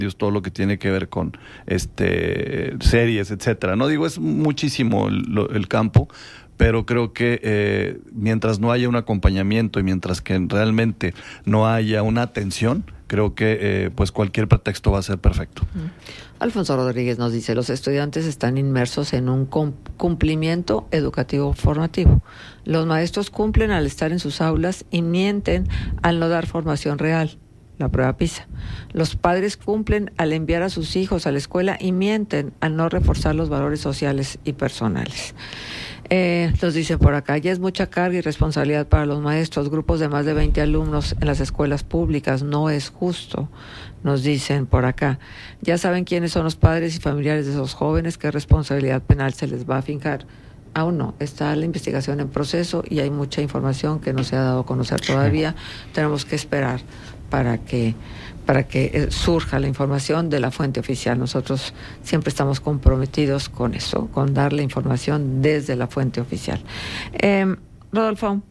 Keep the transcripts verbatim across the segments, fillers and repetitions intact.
todo lo que tiene que ver con este series, etcétera. No digo, es muchísimo el, el campo, pero creo que eh, mientras no haya un acompañamiento y mientras que realmente no haya una atención, creo que eh, pues cualquier pretexto va a ser perfecto. Alfonso Rodríguez nos dice, los estudiantes están inmersos en un cumplimiento educativo formativo. Los maestros cumplen al estar en sus aulas y mienten al no dar formación real, la prueba PISA. Los padres cumplen al enviar a sus hijos a la escuela y mienten al no reforzar los valores sociales y personales. Eh, nos dicen por acá, ya es mucha carga y responsabilidad para los maestros, grupos de más de veinte alumnos en las escuelas públicas, no es justo, nos dicen por acá. Ya saben quiénes son los padres y familiares de esos jóvenes, qué responsabilidad penal se les va a fincar. Aún no, está la investigación en proceso y hay mucha información que no se ha dado a conocer todavía. Tenemos que esperar para que para que surja la información de la fuente oficial. Nosotros siempre estamos comprometidos con eso, con dar la información desde la fuente oficial. Eh, Rodolfo,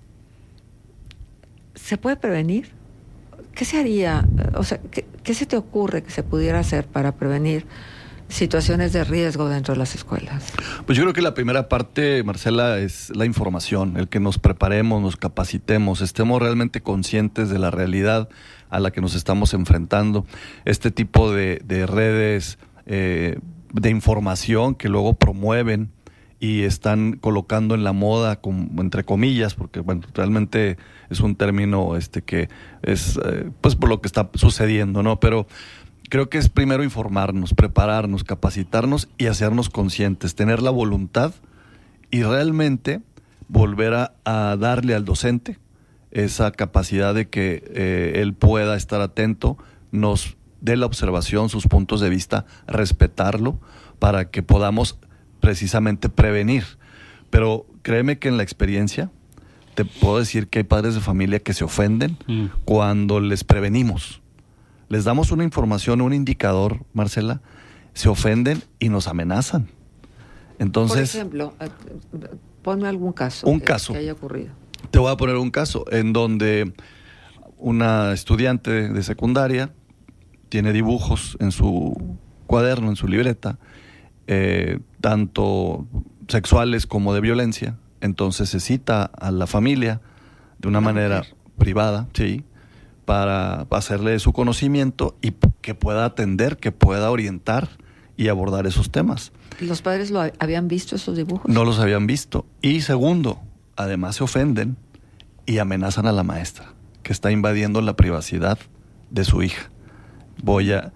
¿se puede prevenir? ¿Qué se haría? O sea, ¿qué, qué se te ocurre que se pudiera hacer para prevenir situaciones de riesgo dentro de las escuelas? Pues yo creo que la primera parte, Marcela, es la información, el que nos preparemos, nos capacitemos, estemos realmente conscientes de la realidad a la que nos estamos enfrentando. Este tipo de, de redes eh, de información que luego promueven y están colocando en la moda, como, entre comillas, porque bueno, realmente es un término este que es eh, pues por lo que está sucediendo, ¿no? Pero creo que es primero informarnos, prepararnos, capacitarnos y hacernos conscientes, tener la voluntad y realmente volver a, a darle al docente esa capacidad de que eh, él pueda estar atento, nos dé la observación, sus puntos de vista, respetarlo para que podamos precisamente prevenir. Pero créeme que en la experiencia te puedo decir que hay padres de familia que se ofenden mm. cuando les prevenimos. Les damos una información, un indicador, Marcela, se ofenden y nos amenazan. Entonces, por ejemplo, ponme algún caso, un que, caso que haya ocurrido. Te voy a poner un caso en donde una estudiante de secundaria tiene dibujos en su cuaderno, en su libreta, eh, tanto sexuales como de violencia. Entonces se cita a la familia de una ¿Una manera mujer? privada, sí, para hacerle su conocimiento y que pueda atender, que pueda orientar y abordar esos temas. ¿Los padres lo habían visto esos dibujos? No los habían visto. Y segundo, además se ofenden y amenazan a la maestra, que está invadiendo la privacidad de su hija. Voy a...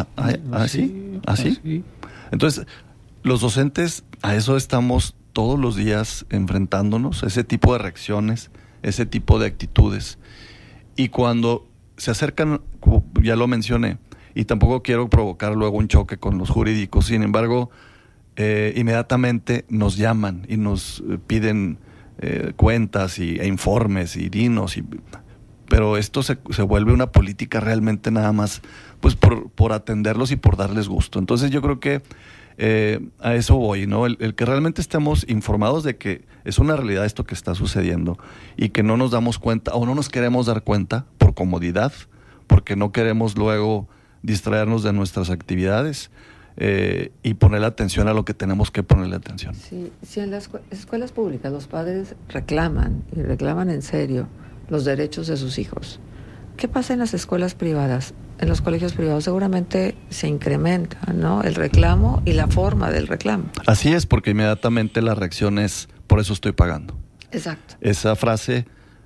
¿Así? ¿Así? Entonces, los docentes a eso estamos todos los días enfrentándonos, ese tipo de reacciones, ese tipo de actitudes. Y cuando se acercan, como ya lo mencioné, y tampoco quiero provocar luego un choque con los jurídicos, sin embargo, eh, inmediatamente nos llaman y nos piden eh, cuentas y, e informes y dinos, y, pero esto se, se vuelve una política realmente nada más pues por, por atenderlos y por darles gusto. Entonces yo creo que eh, a eso voy, ¿no? El, el que realmente estemos informados de que es una realidad esto que está sucediendo y que no nos damos cuenta o no nos queremos dar cuenta por comodidad, porque no queremos luego distraernos de nuestras actividades eh, y ponerle atención a lo que tenemos que ponerle atención. Sí, si en las escuelas públicas los padres reclaman y reclaman en serio los derechos de sus hijos, ¿qué pasa en las escuelas privadas? En los colegios privados seguramente se incrementa, ¿no?, el reclamo y la forma del reclamo. Así es, porque inmediatamente la reacción es, por eso estoy pagando. Exacto. Esa frase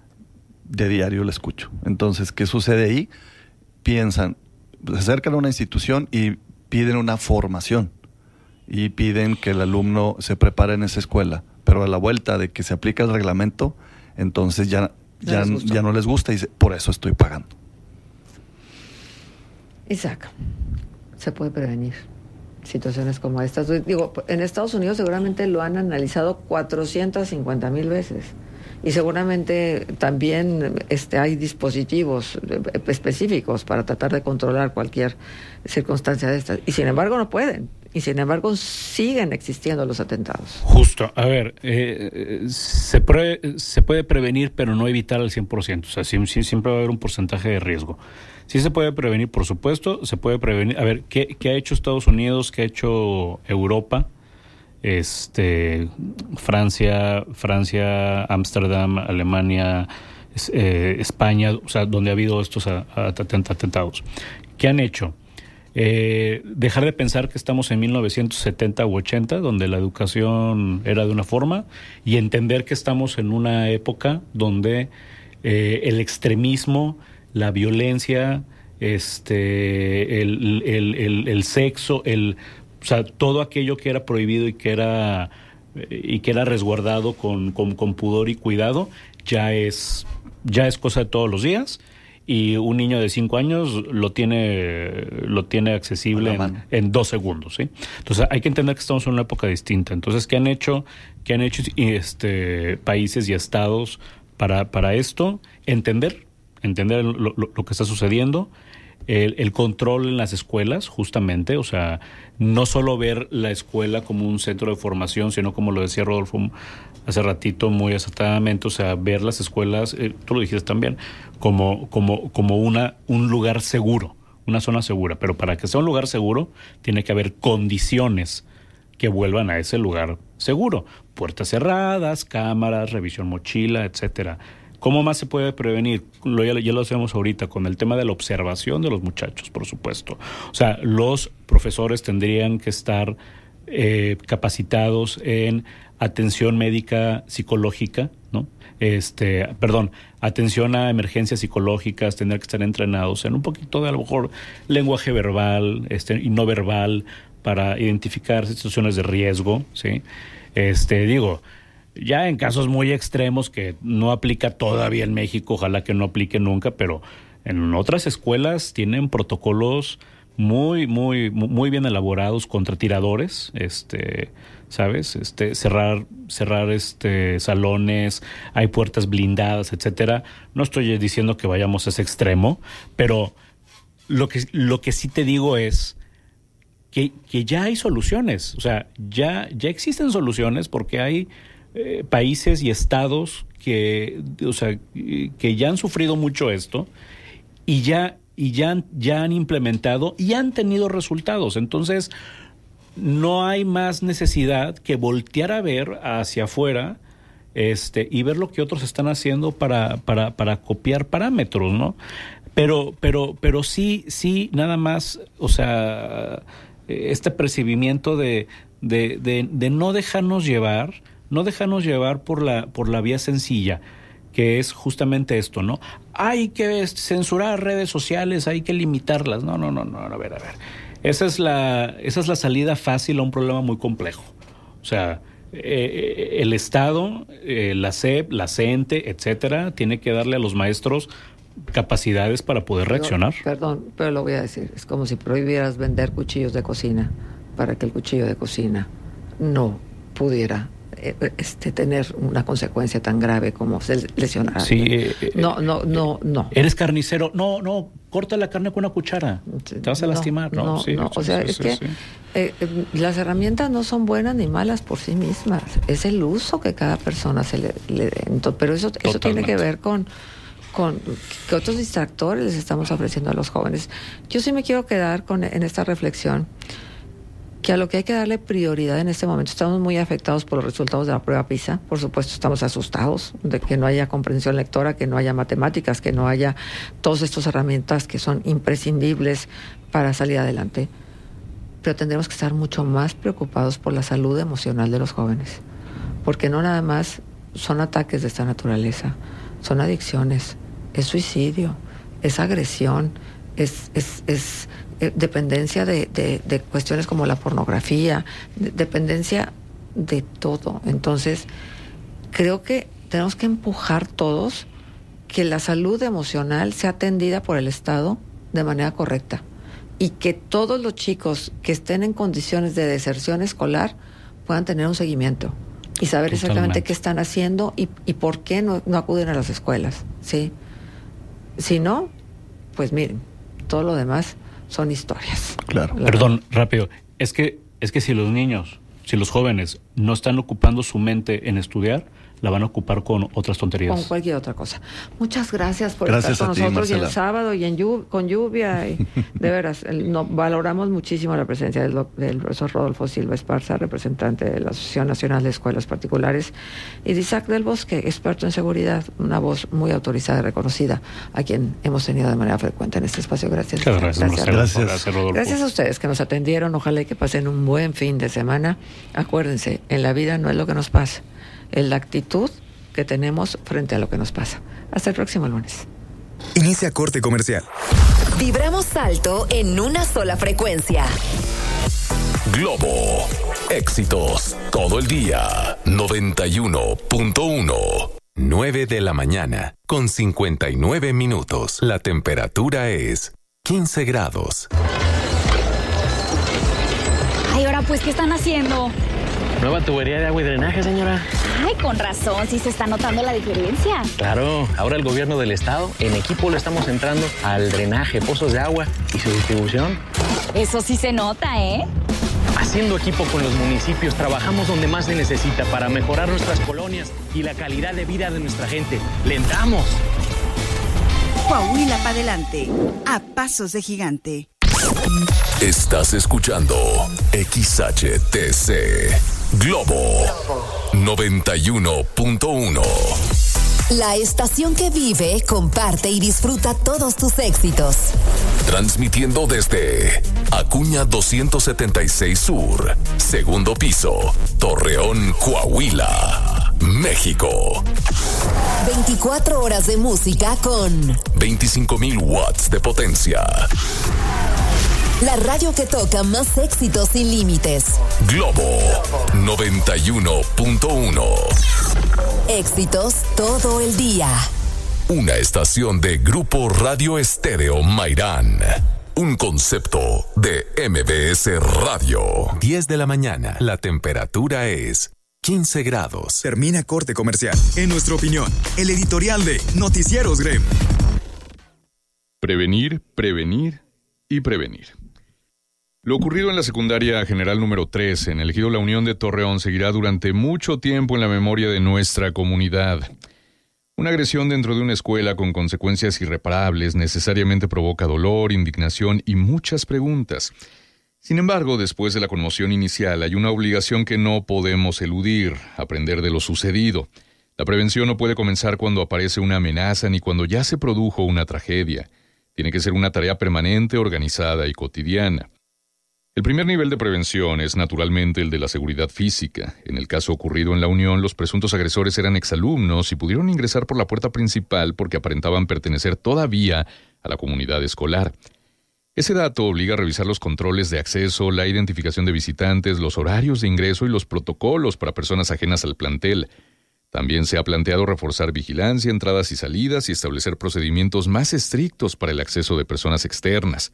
de diario la escucho. Entonces, ¿qué sucede ahí? Piensan, se acercan a una institución y piden una formación y piden que el alumno se prepare en esa escuela, pero a la vuelta de que se aplica el reglamento, entonces ya, ya, no, ya no les gusta y dice, por eso estoy pagando. Isaac, se puede prevenir situaciones como estas. Digo, en Estados Unidos seguramente lo han analizado cuatrocientas cincuenta mil veces y seguramente también este, hay dispositivos específicos para tratar de controlar cualquier circunstancia de estas y sin embargo no pueden y sin embargo siguen existiendo los atentados. Justo, a ver, eh, se, pre, se puede prevenir pero no evitar al cien por ciento, o sea, siempre va a haber un porcentaje de riesgo. Sí se puede prevenir, por supuesto, se puede prevenir. A ver, ¿qué, qué ha hecho Estados Unidos? ¿Qué ha hecho Europa? Este, Francia, Francia, Ámsterdam, Alemania, eh, España, o sea, donde ha habido estos a, a, atentados. ¿Qué han hecho? Eh, dejar de pensar que estamos en mil novecientos setenta u ochenta, donde la educación era de una forma, y entender que estamos en una época donde eh, el extremismo, la violencia, este, el, el, el, el sexo, el, o sea, todo aquello que era prohibido y que era y que era resguardado con, con, con pudor y cuidado, ya es, ya es cosa de todos los días. Y un niño de cinco años lo tiene lo tiene accesible en, en dos segundos, ¿sí? Entonces hay que entender que estamos en una época distinta. Entonces, ¿qué han hecho qué han hecho este países y estados para para esto? Entender entender lo, lo, lo que está sucediendo, el, el control en las escuelas, justamente, o sea, no solo ver la escuela como un centro de formación, sino como lo decía Rodolfo hace ratito muy acertadamente, o sea, ver las escuelas, eh, tú lo dijiste también, como, como, como una, un lugar seguro, una zona segura. Pero para que sea un lugar seguro, tiene que haber condiciones que vuelvan a ese lugar seguro. Puertas cerradas, cámaras, revisión mochila, etcétera. ¿Cómo más se puede prevenir? Lo, ya, ya lo hacemos ahorita con el tema de la observación de los muchachos, por supuesto. O sea, los profesores tendrían que estar eh, capacitados en atención médica psicológica, ¿no? Este, perdón, atención a emergencias psicológicas, tener que estar entrenados en un poquito de, a lo mejor, lenguaje verbal, este, y no verbal, para identificar situaciones de riesgo, ¿sí? Este, digo, ya en casos muy extremos que no aplica todavía en México, ojalá que no aplique nunca, pero en otras escuelas tienen protocolos muy, muy, muy bien elaborados contra tiradores, este, ¿sabes? Este, cerrar, cerrar este salones, hay puertas blindadas, etcétera. No estoy diciendo que vayamos a ese extremo, pero lo que, lo que sí te digo es que, que ya hay soluciones, o sea, ya, ya existen soluciones porque hay eh, países y estados que, o sea, que ya han sufrido mucho esto y ya y ya, ya han implementado y han tenido resultados. Entonces, no hay más necesidad que voltear a ver hacia afuera este, y ver lo que otros están haciendo para, para, para copiar parámetros, ¿no? Pero, pero, pero sí, sí, nada más, o sea, este percibimiento de, de, de, de no dejarnos llevar, no dejarnos llevar por la, por la vía sencilla, que es justamente esto, ¿no? Hay que censurar redes sociales, hay que limitarlas. No, no, no, no, a ver, a ver. Esa es la, esa es la salida fácil a un problema muy complejo. O sea, eh, el Estado, eh, la S E P, la CENTE, etcétera, tiene que darle a los maestros capacidades para poder reaccionar. Pero, perdón, pero lo voy a decir. Es como si prohibieras vender cuchillos de cocina para que el cuchillo de cocina no pudiera Este, tener una consecuencia tan grave como lesionar. Sí, eh, no, no, no, no. Eres carnicero, no, no, corta la carne con una cuchara, te vas a lastimar, ¿no? No, sí, no, sí, o sea, sí, es sí, que sí. Eh, eh, las herramientas no son buenas ni malas por sí mismas, es el uso que cada persona se le, le dé. Entonces, pero eso, eso tiene que ver con con qué otros distractores les estamos ofreciendo a los jóvenes. Yo sí me quiero quedar con en esta reflexión que a lo que hay que darle prioridad en este momento, estamos muy afectados por los resultados de la prueba PISA, por supuesto estamos asustados de que no haya comprensión lectora, que no haya matemáticas, que no haya todas estas herramientas que son imprescindibles para salir adelante, pero tendremos que estar mucho más preocupados por la salud emocional de los jóvenes, porque no nada más son ataques de esta naturaleza, son adicciones, es suicidio, es agresión, es... es, es dependencia de, de, de cuestiones como la pornografía, de, dependencia de todo. Entonces, creo que tenemos que empujar todos que la salud emocional sea atendida por el Estado de manera correcta y que todos los chicos que estén en condiciones de deserción escolar puedan tener un seguimiento y saber Totalmente. exactamente qué están haciendo y, y por qué no, no acuden a las escuelas, ¿sí? Si no, pues miren, todo lo demás son historias. Claro. Perdón, rápido. Es que, es que si los niños, si los jóvenes no están ocupando su mente en estudiar, la van a ocupar con otras tonterías. Con cualquier otra cosa. Muchas gracias por gracias estar con a ti, nosotros Marcela. y el sábado y en lluv- con lluvia. Y, de veras, el, no, valoramos muchísimo la presencia del, del profesor Rodolfo Silva Esparza, representante de la Asociación Nacional de Escuelas Particulares, y de Isaac del Bosque, experto en seguridad, una voz muy autorizada y reconocida, a quien hemos tenido de manera frecuente en este espacio. Gracias. Muchas gracias, gracias, Marcelo. Gracias. Gracias, Rodolfo. Gracias a ustedes que nos atendieron. Ojalá y que pasen un buen fin de semana. Acuérdense, en la vida no es lo que nos pasa, es la actitud que tenemos frente a lo que nos pasa. Hasta el próximo lunes. Inicia corte comercial. Vibramos alto en una sola frecuencia. Globo. Éxitos todo el día. noventa y uno punto uno. nueve de la mañana con cincuenta y nueve minutos. La temperatura es quince grados. Ay, ahora pues, ¿qué están haciendo? Nueva tubería de agua y drenaje, señora. Ay, con razón, sí se está notando la diferencia. Claro, ahora el gobierno del estado, en equipo le estamos entrando al drenaje, pozos de agua y su distribución. Eso sí se nota, ¿eh? Haciendo equipo con los municipios, trabajamos donde más se necesita para mejorar nuestras colonias y la calidad de vida de nuestra gente. ¡Le entramos! Coahuila para adelante, a pasos de gigante. Estás escuchando X H T C Globo noventa y uno punto uno. La estación que vive, comparte y disfruta todos tus éxitos. Transmitiendo desde Acuña doscientos setenta y seis Sur, segundo piso, Torreón, Coahuila, México. veinticuatro horas de música con veinticinco mil watts de potencia. la radio que toca más éxitos sin límites. Globo noventa y uno punto uno. Éxitos todo el día. Una estación de Grupo Radio Estéreo Mairán. Un concepto de M B S Radio. diez de la mañana. La temperatura es quince grados. Termina corte comercial. En nuestra opinión, el editorial de Noticieros Grem. Prevenir, prevenir y prevenir. Lo ocurrido en la secundaria general número tres en el ejido La Unión de Torreón seguirá durante mucho tiempo en la memoria de nuestra comunidad. Una agresión dentro de una escuela con consecuencias irreparables necesariamente provoca dolor, indignación y muchas preguntas. Sin embargo, después de la conmoción inicial, hay una obligación que no podemos eludir: aprender de lo sucedido. La prevención no puede comenzar cuando aparece una amenaza ni cuando ya se produjo una tragedia. Tiene que ser una tarea permanente, organizada y cotidiana. El primer nivel de prevención es naturalmente el de la seguridad física. En el caso ocurrido en La Unión, los presuntos agresores eran exalumnos y pudieron ingresar por la puerta principal porque aparentaban pertenecer todavía a la comunidad escolar. Ese dato obliga a revisar los controles de acceso, la identificación de visitantes, los horarios de ingreso y los protocolos para personas ajenas al plantel. También se ha planteado reforzar vigilancia, entradas y salidas y establecer procedimientos más estrictos para el acceso de personas externas.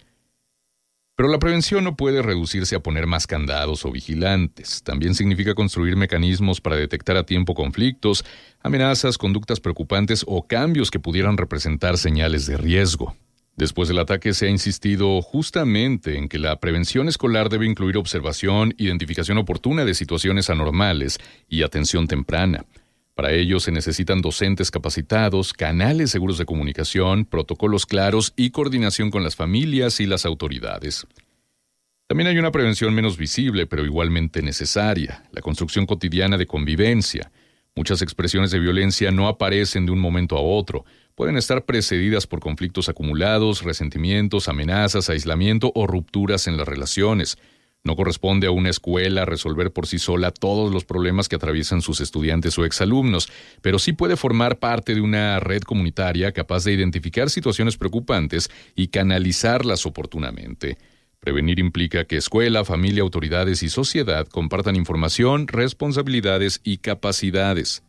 Pero la prevención no puede reducirse a poner más candados o vigilantes. También significa construir mecanismos para detectar a tiempo conflictos, amenazas, conductas preocupantes o cambios que pudieran representar señales de riesgo. Después del ataque se ha insistido justamente en que la prevención escolar debe incluir observación, identificación oportuna de situaciones anormales y atención temprana. Para ello se necesitan docentes capacitados, canales seguros de comunicación, protocolos claros y coordinación con las familias y las autoridades. También hay una prevención menos visible, pero igualmente necesaria: la construcción cotidiana de convivencia. Muchas expresiones de violencia no aparecen de un momento a otro. Pueden estar precedidas por conflictos acumulados, resentimientos, amenazas, aislamiento o rupturas en las relaciones. No corresponde a una escuela resolver por sí sola todos los problemas que atraviesan sus estudiantes o exalumnos, pero sí puede formar parte de una red comunitaria capaz de identificar situaciones preocupantes y canalizarlas oportunamente. Prevenir implica que escuela, familia, autoridades y sociedad compartan información, responsabilidades y capacidades.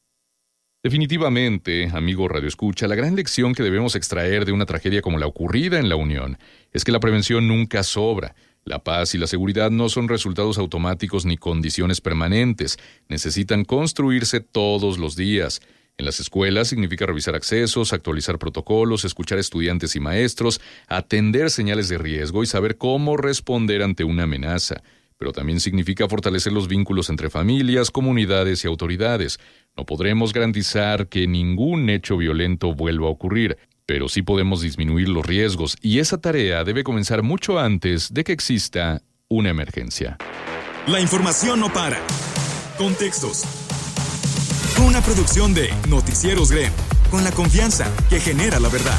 Definitivamente, amigo radioescucha, la gran lección que debemos extraer de una tragedia como la ocurrida en La Unión es que la prevención nunca sobra. La paz y la seguridad no son resultados automáticos ni condiciones permanentes. Necesitan construirse todos los días. En las escuelas significa revisar accesos, actualizar protocolos, escuchar a estudiantes y maestros, atender señales de riesgo y saber cómo responder ante una amenaza. pero también significa fortalecer los vínculos entre familias, comunidades y autoridades. No podremos garantizar que ningún hecho violento vuelva a ocurrir, pero sí podemos disminuir los riesgos, y esa tarea debe comenzar mucho antes de que exista una emergencia. La información no para. Contextos. Una producción de Noticieros G R E M, con la confianza que genera la verdad.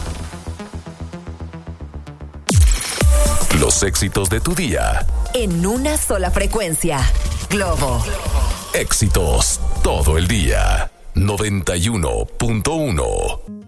Los éxitos de tu día. En una sola frecuencia. Globo. Éxitos todo el día. noventa y uno punto uno.